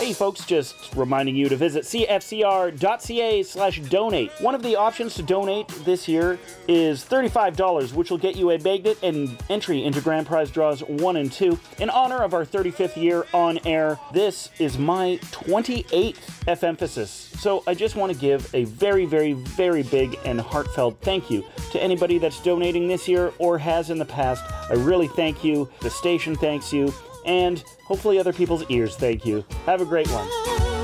Hey folks, just reminding you to visit cfcr.ca/donate. One of the options to donate this year is $35, which will get you a magnet and entry into grand prize draws 1 and 2. In honor of our 35th year on air, this is my 28th F-emphasis. So I just want to give a very, very, very big and heartfelt thank you to anybody that's donating this year or has in the past. I really thank you. The station thanks you. And hopefully other people's ears thank you. Have a great one.